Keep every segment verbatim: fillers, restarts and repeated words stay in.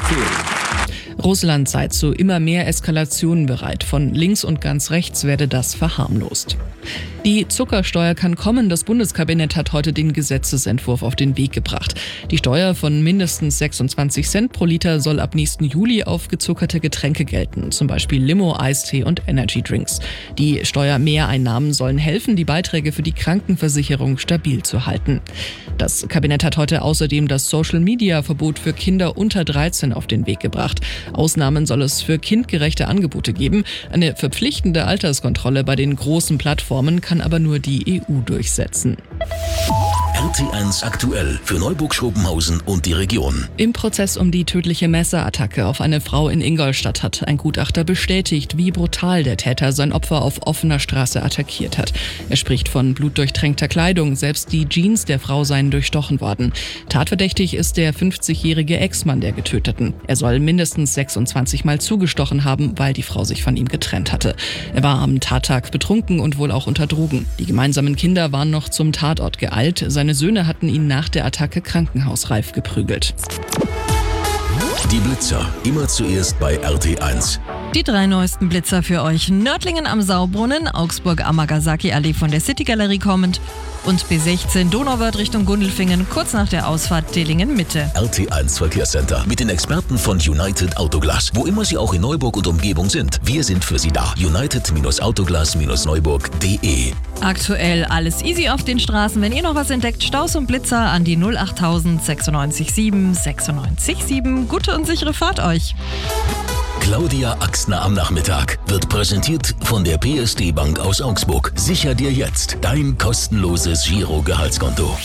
Russland sei zu immer mehr Eskalationen bereit. Von links und ganz rechts werde das verharmlost. Die Zuckersteuer kann kommen. Das Bundeskabinett hat heute den Gesetzesentwurf auf den Weg gebracht. Die Steuer von mindestens sechsundzwanzig Cent pro Liter soll ab nächsten Juli auf gezuckerte Getränke gelten, zum Beispiel Limo, Eistee und Energydrinks. Die Steuermehreinnahmen sollen helfen, die Beiträge für die Krankenversicherung stabil zu halten. Das Kabinett hat heute außerdem das Social-Media-Verbot für Kinder unter dreizehn auf den Weg gebracht. Ausnahmen soll es für kindgerechte Angebote geben. Eine verpflichtende Alterskontrolle bei den großen Plattformen kann aber nur die E U durchsetzen. R T eins aktuell für Neuburg-Schrobenhausen und die Region. Im Prozess um die tödliche Messerattacke auf eine Frau in Ingolstadt hat ein Gutachter bestätigt, wie brutal der Täter sein Opfer auf offener Straße attackiert hat. Er spricht von blutdurchtränkter Kleidung, selbst die Jeans der Frau seien durchstochen worden. Tatverdächtig ist der fünfzigjährige Ex-Mann der Getöteten. Er soll mindestens sechsundzwanzig Mal zugestochen haben, weil die Frau sich von ihm getrennt hatte. Er war am Tattag betrunken und wohl auch unter Drogen. Die gemeinsamen Kinder waren noch zum Tatort geeilt. Seine Söhne hatten ihn nach der Attacke krankenhausreif geprügelt. Die Blitzer, immer zuerst bei R T eins. Die drei neuesten Blitzer für euch. Nördlingen am Saubrunnen, Augsburg am Nagasaki-Allee von der City-Galerie kommend und B sechzehn Donauwörth Richtung Gundelfingen, kurz nach der Ausfahrt Dillingen-Mitte. R T eins Verkehrscenter mit den Experten von United Autoglas. Wo immer Sie auch in Neuburg und Umgebung sind, wir sind für Sie da. United Autoglas Neuburg punkt de. Aktuell alles easy auf den Straßen. Wenn ihr noch was entdeckt, Staus und Blitzer an die null achttausend sechsundneunzig sieben sechsundneunzig sieben. Gute und sichere Fahrt euch. Claudia Axner am Nachmittag wird präsentiert von der P S D Bank aus Augsburg. Sicher dir jetzt dein kostenloses Giro-Gehaltskonto.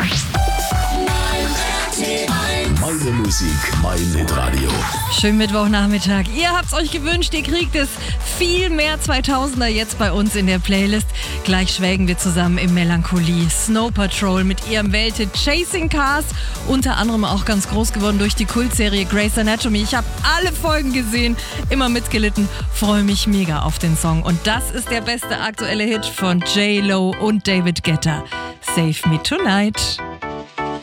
Meine Musik, mein Hitradio. Schönen Mittwochnachmittag. Ihr habt's euch gewünscht, ihr kriegt es viel mehr zweitausender jetzt bei uns in der Playlist. Gleich schwelgen wir zusammen in Melancholie. Snow Patrol mit ihrem Welthit Chasing Cars. Unter anderem auch ganz groß geworden durch die Kultserie Grey's Anatomy. Ich habe alle Folgen gesehen, immer mitgelitten. Freue mich mega auf den Song. Und das ist der beste aktuelle Hit von J Lo und David Guetta. Save Me Tonight.